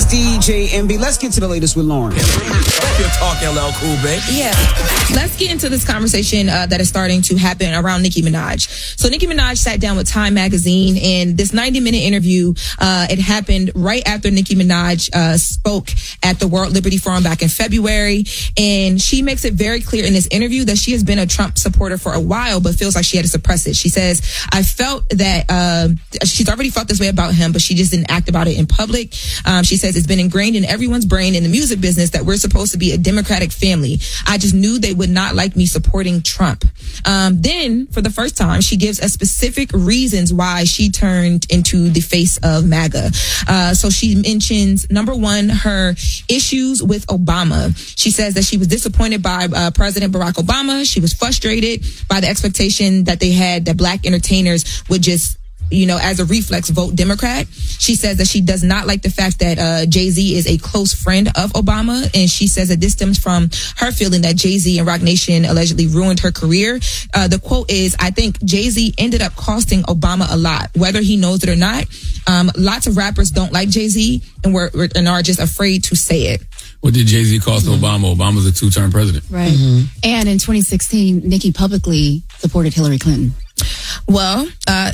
DJ MB. Let's get to the latest with Lauren. You're talking LL Cool, babe. Yeah. Let's get into this conversation that is starting to happen around Nicki Minaj. So Nicki Minaj sat down with Time Magazine, and this 90-minute interview, it happened right after Nicki Minaj spoke at the World Liberty Forum back in February. And she makes it very clear in this interview that she has been a Trump supporter for a while, but feels like she had to suppress it. She says, I felt that she's already felt this way about him, but she just didn't act about it in public. She says it's been ingrained in everyone's brain in the music business that we're supposed to be a Democratic family. I just knew they would not like me supporting Trump. Then, for the first time, she gives a specific reasons why she turned into the face of MAGA. So she mentions, number one, her issues with Obama. She says that she was disappointed by President Barack Obama. She was frustrated by the expectation that they had that black entertainers would just, as a reflex, vote Democrat. She says that she does not like the fact that Jay-Z is a close friend of Obama. And she says that this stems from her feeling that Jay-Z and Roc Nation allegedly ruined her career. The quote is, I think Jay-Z ended up costing Obama a lot, whether he knows it or not. Lots of rappers don't like Jay-Z and are just afraid to say it. What did Jay-Z cost Obama? Obama's a 2-term president. Right. And in 2016, Nicki publicly supported Hillary Clinton. Well,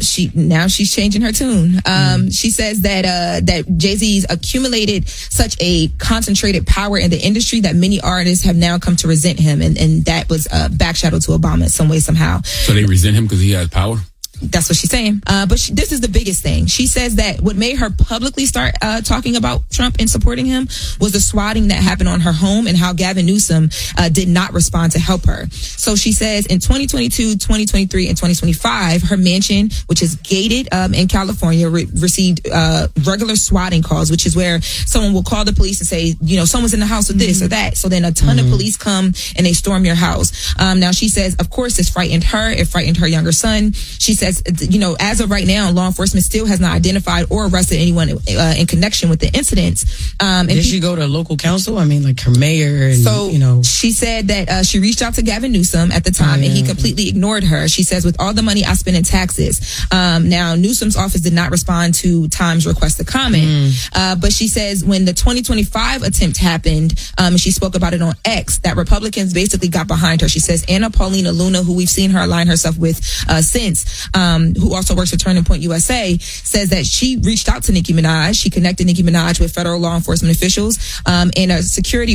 she's changing her tune. She says that Jay-Z's accumulated such a concentrated power in the industry that many artists have now come to resent him, and that was a backshadow to Obama in some way, somehow. So they resent him because he has power? That's what she's saying. But this is the biggest thing. She says that what made her publicly start talking about Trump and supporting him was the swatting that happened on her home and how Gavin Newsom did not respond to help her. So she says in 2022, 2023, and 2025, her mansion, which is gated in California, received regular swatting calls, which is where someone will call the police and say, someone's in the house with this or that. So then a ton of police come and they storm your house. Now she says, of course, this frightened her. It frightened her younger son. She says, as of right now, law enforcement still has not identified or arrested anyone in connection with the incidents. Did she go to local council? I mean, like her mayor and, she said that she reached out to Gavin Newsom at the time and he completely ignored her. She says, with all the money I spend in taxes. Now, Newsom's office did not respond to Time's request to comment. But she says when the 2025 attempt happened, she spoke about it on X, that Republicans basically got behind her. She says Anna Paulina Luna, who we've seen her align herself with since, who also works for Turning Point USA, says that she reached out to Nicki Minaj. She connected Nicki Minaj with federal law enforcement officials and a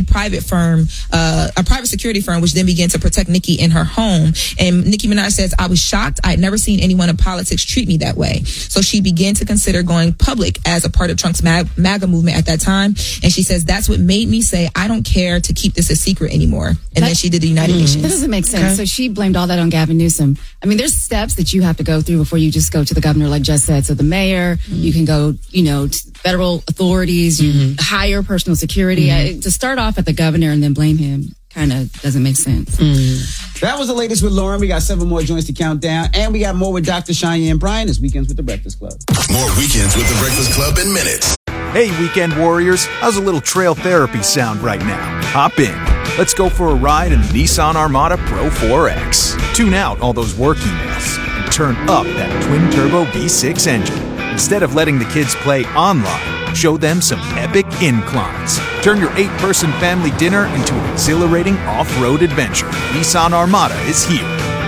private security firm, which then began to protect Nicki in her home. And Nicki Minaj says, I was shocked. I had never seen anyone in politics treat me that way. So she began to consider going public as a part of Trump's MAGA movement at that time. And she says, that's what made me say, I don't care to keep this a secret anymore. And then she did the United Nations. That doesn't make sense. Okay. So she blamed all that on Gavin Newsom. I mean, there's steps that you have to go through before you just go to the governor, like Jess said. So the mayor, you can go, to federal authorities, you hire personal security. To start off at the governor and then blame him kind of doesn't make sense. That was the latest with Lauren. We got 7 more joints to count down. And we got more with Dr. Cheyenne Bryan this Weekends with the Breakfast Club. More Weekends with the Breakfast Club in minutes. Hey, weekend warriors. How's a little trail therapy sound right now? Hop in. Let's go for a ride in the Nissan Armada Pro 4X. Tune out all those work emails and turn up that twin-turbo V6 engine. Instead of letting the kids play online, show them some epic inclines. Turn your 8-person family dinner into an exhilarating off-road adventure. Nissan Armada is here.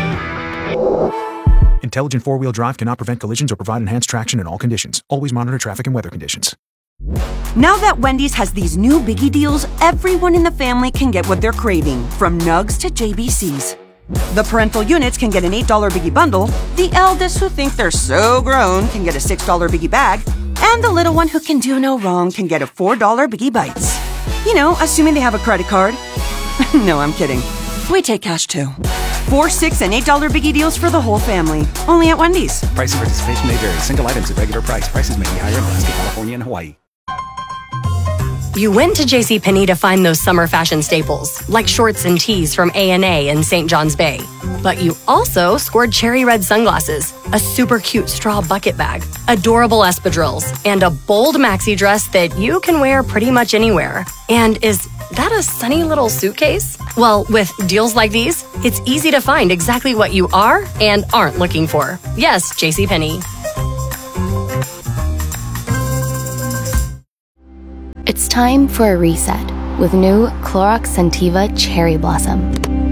Intelligent 4-wheel drive cannot prevent collisions or provide enhanced traction in all conditions. Always monitor traffic and weather conditions. Now that Wendy's has these new biggie deals, everyone in the family can get what they're craving, from nugs to JBCs. The parental units can get an $8 biggie bundle, the eldest who think they're so grown can get a $6 biggie bag, and the little one who can do no wrong can get a $4 biggie bites. Assuming they have a credit card. No, I'm kidding. We take cash too. 4, 6, and $8 biggie deals for the whole family. Only at Wendy's. Price and participation may vary. Single items at regular price. Prices may be higher in Alaska, California, and Hawaii. You went to JCPenney to find those summer fashion staples, like shorts and tees from A&A and St. John's Bay. But you also scored cherry red sunglasses, a super cute straw bucket bag, adorable espadrilles, and a bold maxi dress that you can wear pretty much anywhere. And is that a sunny little suitcase? Well, with deals like these, it's easy to find exactly what you are and aren't looking for. Yes, JCPenney. It's time for a reset with new Clorox Scentiva Cherry Blossom.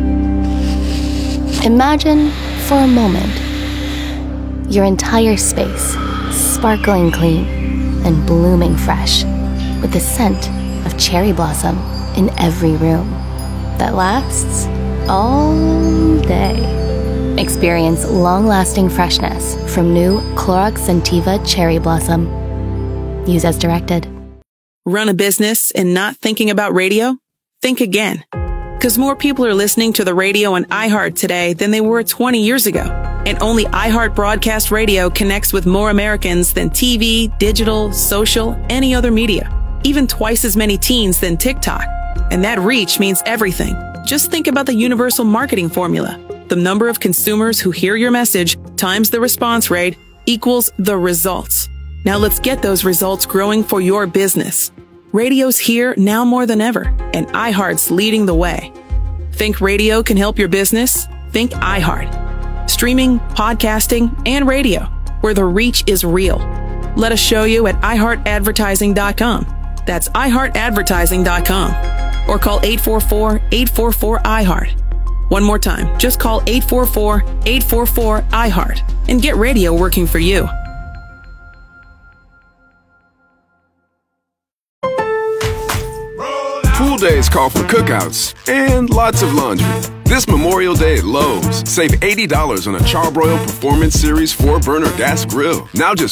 Imagine, for a moment, your entire space sparkling clean and blooming fresh with the scent of cherry blossom in every room that lasts all day. Experience long-lasting freshness from new Clorox Scentiva Cherry Blossom. Use as directed. Run a business and not thinking about radio? Think again. Because more people are listening to the radio on iHeart today than they were 20 years ago. And only iHeart Broadcast Radio connects with more Americans than TV, digital, social, any other media. Even twice as many teens than TikTok. And that reach means everything. Just think about the universal marketing formula. The number of consumers who hear your message times the response rate equals the results. Now let's get those results growing for your business. Radio's here now more than ever, and iHeart's leading the way. Think radio can help your business? Think iHeart. Streaming, podcasting, and radio, where the reach is real. Let us show you at iHeartAdvertising.com. That's iHeartAdvertising.com. Or call 844-844-iHeart. One more time, just call 844-844-iHeart and get radio working for you. Pool days call for cookouts and lots of laundry. This Memorial Day at Lowe's, save $80 on a Charbroil Performance Series 4-burner gas grill. Now just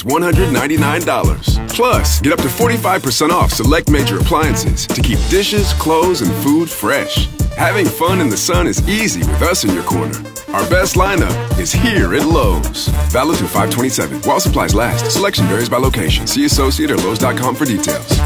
$199. Plus, get up to 45% off select major appliances to keep dishes, clothes, and food fresh. Having fun in the sun is easy with us in your corner. Our best lineup is here at Lowe's. Valid through 5/27. While supplies last. Selection varies by location. See associate or Lowe's.com for details.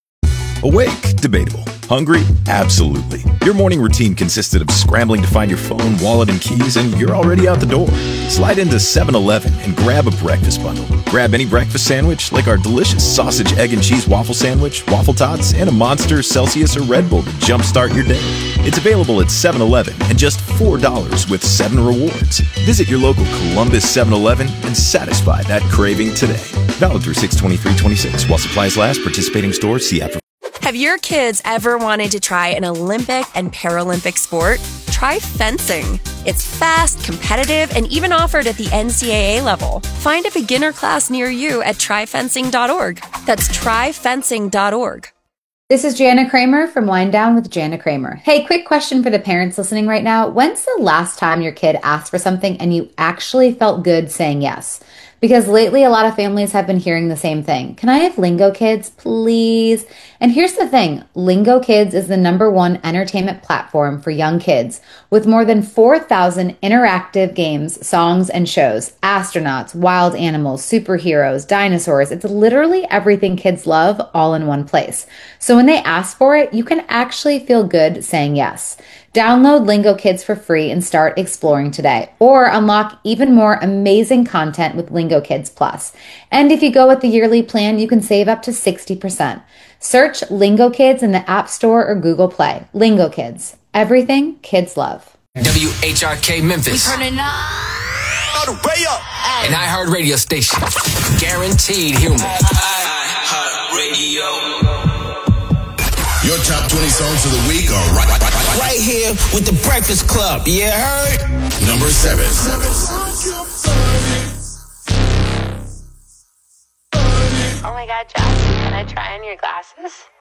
Awake? Debatable. Hungry? Absolutely. Your morning routine consisted of scrambling to find your phone, wallet, and keys, and you're already out the door. Slide into 7-Eleven and grab a breakfast bundle. Grab any breakfast sandwich, like our delicious sausage, egg, and cheese waffle sandwich, waffle tots, and a Monster, Celsius, or Red Bull to jumpstart your day. It's available at 7-Eleven and just $4 with 7 rewards. Visit your local Columbus 7-Eleven and satisfy that craving today. Valid through 6/23/26. While supplies last, participating stores, see app. Have your kids ever wanted to try an Olympic and Paralympic sport? Try fencing. It's fast, competitive, and even offered at the NCAA level. Find a beginner class near you at tryfencing.org. That's tryfencing.org. This is Jana Kramer from Wind Down with Jana Kramer. Hey, quick question for the parents listening right now. When's the last time your kid asked for something and you actually felt good saying yes? Because lately, a lot of families have been hearing the same thing. Can I have Lingo Kids, please? And here's the thing. Lingo Kids is the #1 entertainment platform for young kids with more than 4,000 interactive games, songs, and shows. Astronauts, wild animals, superheroes, dinosaurs. It's literally everything kids love all in one place. So when they ask for it, you can actually feel good saying yes. Download Lingo Kids for free and start exploring today. Or unlock even more amazing content with Lingo Kids Plus. And if you go with the yearly plan, you can save up to 60%. Search Lingo Kids in the App Store or Google Play. Lingo Kids. Everything kids love. WHRK Memphis. We turning up. All the way up. An iHeart radio station. Guaranteed human. iHeartRadio. Your top 20 songs of the week are right here with the Breakfast Club. You heard? Number 7. Oh my God, Josh, can I try on your glasses?